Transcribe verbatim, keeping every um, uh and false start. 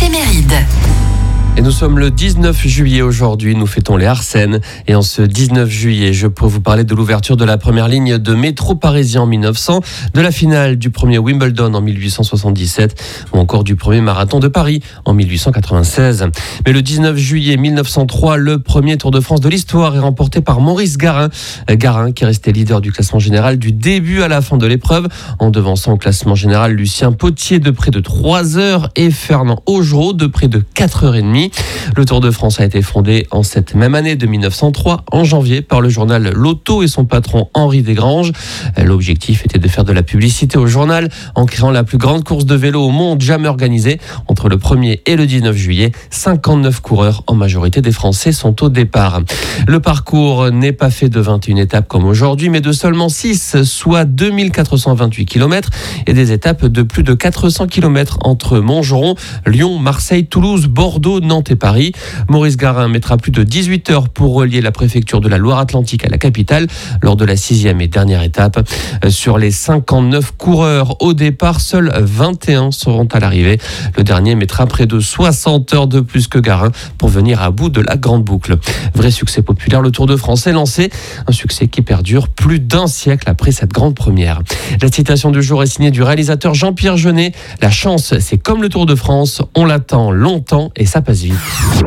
éphéméride. Et nous sommes le dix-neuf juillet aujourd'hui, nous fêtons les Arsènes. Et en ce dix-neuf juillet, je peux vous parler de l'ouverture de la première ligne de métro parisien en mille neuf cents, de la finale du premier Wimbledon en mille huit cent soixante-dix-sept ou encore du premier marathon de Paris en mille huit cent quatre-vingt-seize. Mais le dix-neuf juillet mille neuf cent trois, le premier Tour de France de l'histoire est remporté par Maurice Garin. Garin qui est resté leader du classement général du début à la fin de l'épreuve, en devançant au classement général Lucien Potier de près de trois heures et Fernand Augereau de près de quatre heures trente. Le Tour de France a été fondé en cette même année de mille neuf cent trois, en janvier, par le journal L'Auto et son patron Henri Desgranges. L'objectif était de faire de la publicité au journal en créant la plus grande course de vélo au monde jamais organisée. Entre le premier et le dix-neuf juillet, cinquante-neuf coureurs, en majorité des Français, sont au départ. Le parcours n'est pas fait de vingt et une étapes comme aujourd'hui, mais de seulement six, soit deux mille quatre cent vingt-huit kilomètres, et des étapes de plus de quatre cents kilomètres entre Montgeron, Lyon, Marseille, Toulouse, Bordeaux, Nantes et Paris. Maurice Garin mettra plus de dix-huit heures pour relier la préfecture de la Loire-Atlantique à la capitale lors de la sixième et dernière étape. Sur les cinquante-neuf coureurs au départ, seuls vingt et un seront à l'arrivée. Le dernier mettra près de soixante heures de plus que Garin pour venir à bout de la grande boucle. Vrai succès populaire, le Tour de France est lancé. Un succès qui perdure plus d'un siècle après cette grande première. La citation du jour est signée du réalisateur Jean-Pierre Jeunet. La chance, c'est comme le Tour de France, on l'attend longtemps et ça passe vite.